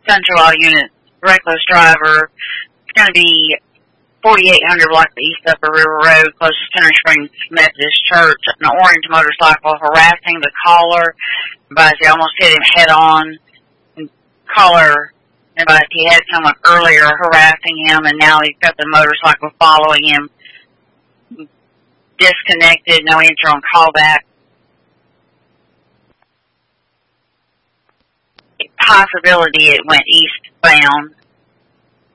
Central Law Unit, reckless driver. It's going to be 4800 block of East Upper River Road, close to Center Springs Methodist Church. An orange motorcycle harassing the caller. Advised he almost hit him head on. Caller advised he had someone earlier harassing him, and now he's got the motorcycle following him. Disconnected, no answer on callback. Possibility it went eastbound.